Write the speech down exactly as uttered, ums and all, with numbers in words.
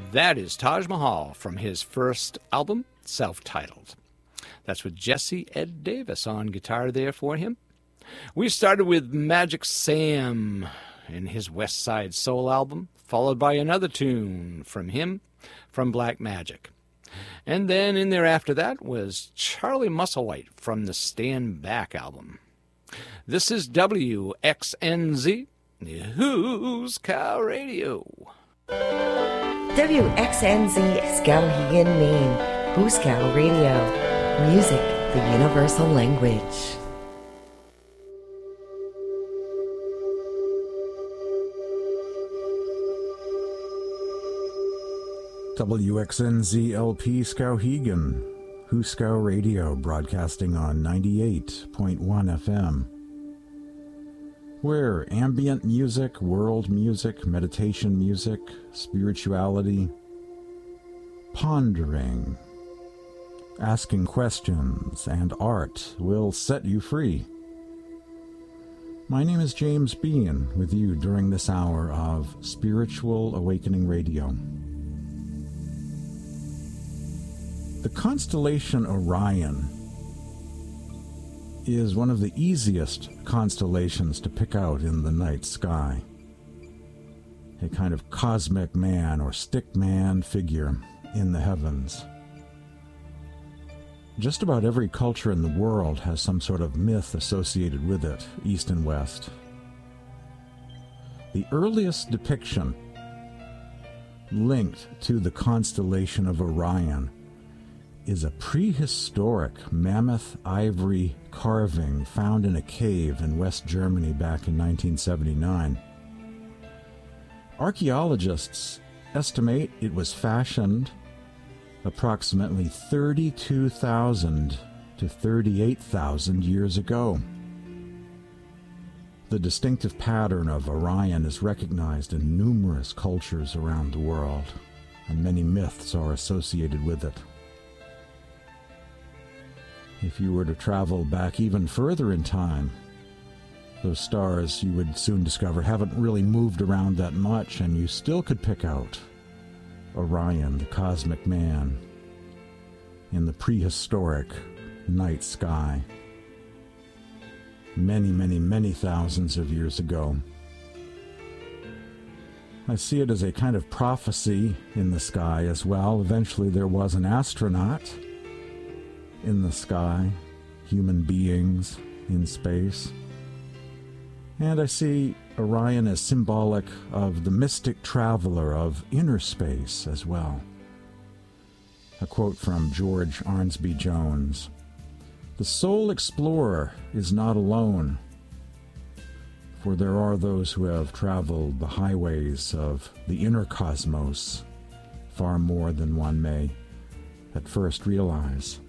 That is Taj Mahal from his first album, self-titled. That's with Jesse Ed Davis on guitar there for him. We started with Magic Sam in his West Side Soul album, followed by another tune from him from Black Magic. And then in there after that was Charlie Musselwhite from the Stand Back album. This is W X N Z, Who's Cow Radio. W X N Z, Skowhegan, Maine. Who's Cow Radio. Music, the universal language. W X N Z L P Skowhegan, Huskow Radio, broadcasting on ninety-eight point one F M. Where ambient music, world music, meditation music, spirituality, pondering, asking questions, and art will set you free. My name is James Bean, with you during this hour of Spiritual Awakening Radio. The constellation Orion is one of the easiest constellations to pick out in the night sky. A kind of cosmic man or stick man figure in the heavens. Just about every culture in the world has some sort of myth associated with it, east and west. The earliest depiction linked to the constellation of Orion is a prehistoric mammoth ivory carving found in a cave in West Germany back in nineteen seventy-nine. Archaeologists estimate it was fashioned approximately thirty-two thousand to thirty-eight thousand years ago. The distinctive pattern of Orion is recognized in numerous cultures around the world, and many myths are associated with it. If you were to travel back even further in time, those stars, you would soon discover, haven't really moved around that much, and you still could pick out Orion, the cosmic man, in the prehistoric night sky many, many, many thousands of years ago. I see it as a kind of prophecy in the sky as well. Eventually there was an astronaut in the sky, human beings in space. And I see Orion as symbolic of the mystic traveler of inner space as well. A quote from George Arnsby Jones: "The soul explorer is not alone, for there are those who have traveled the highways of the inner cosmos far more than one may at first realize."